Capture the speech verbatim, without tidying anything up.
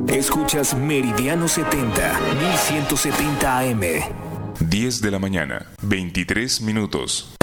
Escuchas Meridiano setenta, mil ciento setenta A M. diez de la mañana, veintitrés minutos.